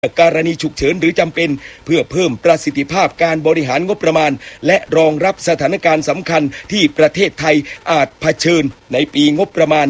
กรณีฉุกเฉินหรือจำเป็นเพื่อเพิ่มประสิทธิภาพการบริหารงบประมาณและรองรับสถานการณ์สำคัญที่ประเทศไทยอาจเผชิญในปีงบประมาณ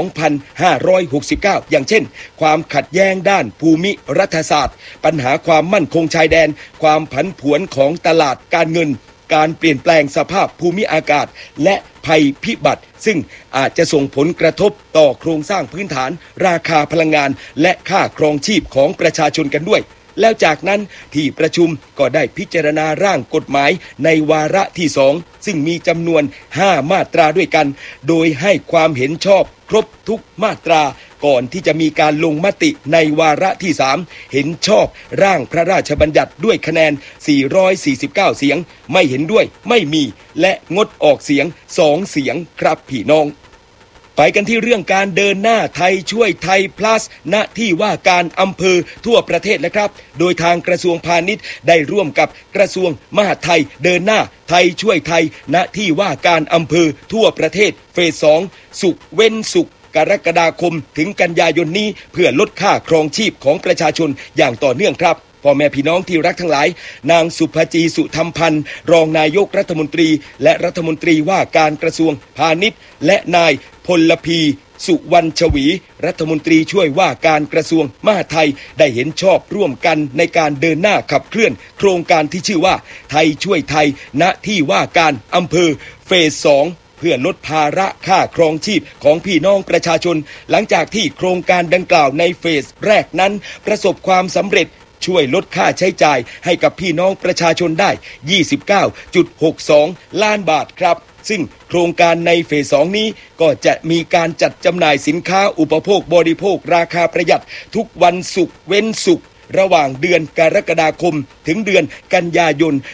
2569 อย่างเช่นความขัดแย้งด้านภูมิรัฐศาสตร์ปัญหาความมั่นคงชายแดนความผันผวนของตลาดการเงินการเปลี่ยนแปลงสภาพภูมิอากาศและภัยพิบัติซึ่งอาจจะส่งผลกระทบต่อโครงสร้างพื้นฐานราคาพลังงานและค่าครองชีพของประชาชนกันด้วยแล้วจากนั้นที่ประชุมก็ได้พิจารณาร่างกฎหมายในวาระที่2ซึ่งมีจำนวน5มาตราด้วยกันโดยให้ความเห็นชอบครบทุกมาตราก่อนที่จะมีการลงมติในวาระที่3เห็นชอบร่างพระราชบัญญัติด้วยคะแนน449เสียงไม่เห็นด้วยไม่มีและงดออกเสียง2เสียงครับพี่น้องไปกันที่เรื่องการเดินหน้าไทยช่วยไทย plus ณที่ว่าการอำเภอทั่วประเทศนะครับโดยทางกระทรวงพาณิชย์ได้ร่วมกับกระทรวงมหาดไทยเดินหน้าไทยช่วยไทยณที่ว่าการอำเภอทั่วประเทศเฟส2ศุกร์เว้นศุกร์กรกฎาคมถึงกันยายนนี้เพื่อลดค่าครองชีพของประชาชนอย่างต่อเนื่องครับพ่อแม่พี่น้องที่รักทั้งหลายนางสุภจีสุธรรมพันธ์รองนายกรัฐมนตรีและรัฐมนตรีว่าการกระทรวงพาณิชย์และนายพลพีสุวรรณชวีรัฐมนตรีช่วยว่าการกระทรวงมหาดไทยได้เห็นชอบร่วมกันในการเดินหน้าขับเคลื่อนโครงการที่ชื่อว่าไทยช่วยไทยณที่ว่าการอำเภอเฟส2เพื่อลดภาระค่าครองชีพของพี่น้องประชาชนหลังจากที่โครงการดังกล่าวในเฟสแรกนั้นประสบความสำเร็จช่วยลดค่าใช้จ่ายให้กับพี่น้องประชาชนได้ 29.62 ล้านบาทครับซึ่งโครงการในเฟส2นี้ก็จะมีการจัดจำหน่ายสินค้าอุปโภคบริโภคราคาประหยัดทุกวันศุกร์เว้นศุกร์ระหว่างเดือนกรกฎาคมถึงเดือนกันยายน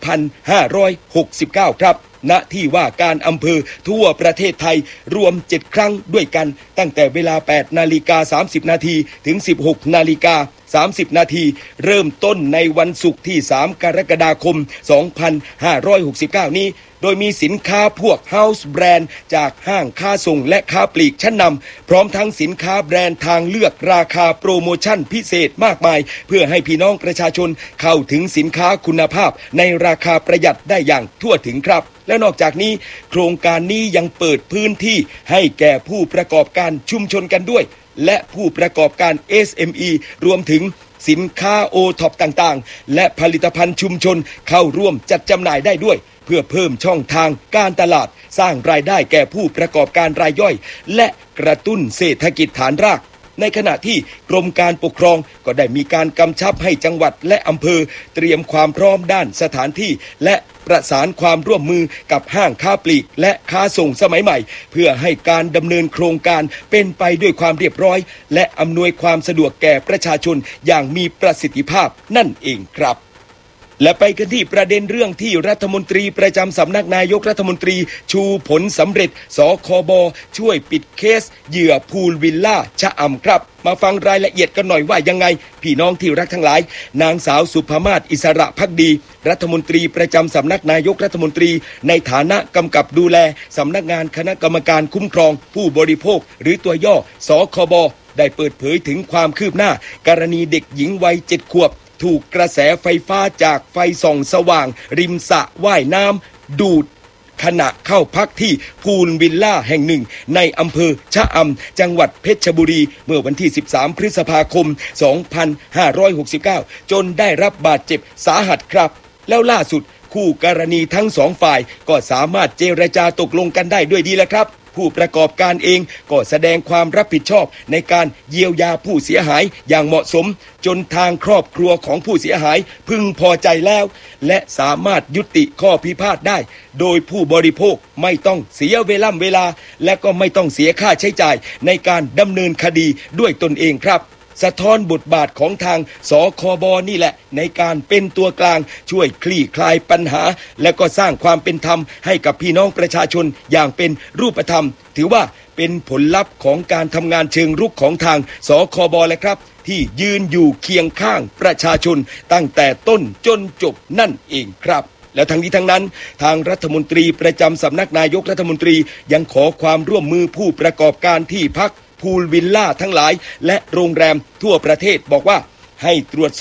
2569 ครับณที่ว่าการอำเภอทั่วประเทศไทยรวม7ครั้งด้วยกันตั้งแต่เวลา 8:30 น.ถึง 16:30 น.เริ่มต้นในวันศุกร์ที่3กรกฎาคม 2569 นี้โดยมีสินค้าพวก House Brand จากห้างค้าส่งและค้าปลีกชั้นนำพร้อมทั้งสินค้าแบรนด์ทางเลือกราคาโปรโมชั่นพิเศษมากมายเพื่อให้พี่น้องประชาชนเข้าถึงสินค้าคุณภาพในราคาประหยัดได้อย่างทั่วถึงครับและนอกจากนี้โครงการนี้ยังเปิดพื้นที่ให้แก่ผู้ประกอบการชุมชนกันด้วยและผู้ประกอบการ SME รวมถึงสินค้า O-Top ต่างๆและผลิตภัณฑ์ชุมชนเข้าร่วมจัดจำหน่ายได้ด้วยเพื่อเพิ่มช่องทางการตลาดสร้างรายได้แก่ผู้ประกอบการรายย่อยและกระตุ้นเศรษฐกิจฐานรากในขณะที่กรมการปกครองก็ได้มีการกำชับให้จังหวัดและอำเภอเตรียมความพร้อมด้านสถานที่และประสานความร่วมมือกับห้างค้าปลีกและค้าส่งสมัยใหม่เพื่อให้การดำเนินโครงการเป็นไปด้วยความเรียบร้อยและอำนวยความสะดวกแก่ประชาชนอย่างมีประสิทธิภาพนั่นเองครับและไปกันที่ประเด็นเรื่องที่รัฐมนตรีประจำสำนักนายกรัฐมนตรีชูผลสำเร็จสคบช่วยปิดเคสเหยื่อพูลวิลล่าชะอำครับมาฟังรายละเอียดกันหน่อยว่ายังไงพี่น้องที่รักทั้งหลายนางสาวสุภมาศอิสระภักดีรัฐมนตรีประจำสำนักนายกรัฐมนตรีในฐานะกำกับดูแลสำนักงานคณะกรรมการคุ้มครองผู้บริโภคหรือตัวย่อสคบได้เปิดเผยถึงความคืบหน้ากรณีเด็กหญิงวัย7 ขวบถูกกระแสไฟฟ้าจากไฟส่องสว่างริมสระว่ายน้ำดูดขณะเข้าพักที่พูลวิลล่าแห่งหนึ่งในอำเภอชะอำจังหวัดเพชรบุรีเมื่อวันที่13พฤษภาคม2569จนได้รับบาดเจ็บสาหัสครับแล้วล่าสุดคู่กรณีทั้ง2ฝ่ายก็สามารถเจรจาตกลงกันได้ด้วยดีแล้วครับผู้ประกอบการเองก็แสดงความรับผิดชอบในการเยียวยาผู้เสียหายอย่างเหมาะสมจนทางครอบครัวของผู้เสียหายพึงพอใจแล้วและสามารถยุติข้อพิพาทได้โดยผู้บริโภคไม่ต้องเสียเวลาและก็ไม่ต้องเสียค่าใช้จ่ายในการดำเนินคดีด้วยตนเองครับสะท้อนบทบาทของทางสคบนี่แหละในการเป็นตัวกลางช่วยคลี่คลายปัญหาและก็สร้างความเป็นธรรมให้กับพี่น้องประชาชนอย่างเป็นรูปธรรมถือว่าเป็นผลลัพธ์ของการทำงานเชิงรุกของทางสคบแหละครับที่ยืนอยู่เคียงข้างประชาชนตั้งแต่ต้นจนจบนั่นเองครับแล้วทั้งนี้ทั้งนั้นทางรัฐมนตรีประจำสำนักนายกรัฐมนตรียังขอความร่วมมือผู้ประกอบการที่พักพูลวิลล่าทั้งหลายและโรงแรมทั่วประเทศบอกว่าให้ตรวจ